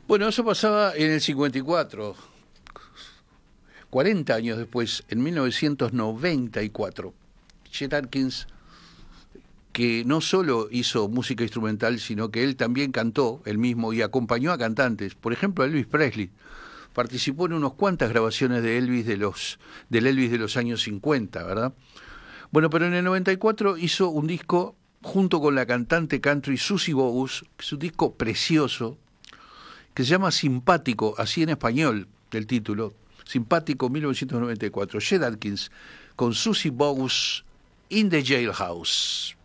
Bueno, eso pasaba en el 54, 40 años después, en 1994. Chet Atkins, que no solo hizo música instrumental, sino que él también cantó, él mismo, y acompañó a cantantes. Por ejemplo, a Elvis Presley. Participó en unas cuantas grabaciones de Elvis del Elvis de los años 50, ¿verdad? Bueno, pero en el 94 hizo un disco junto con la cantante country Susie Bogus, que es un disco precioso, que se llama Simpático, así en español, el título, Simpático 1994. Chet Atkins con Susie Bogus, In the Jailhouse.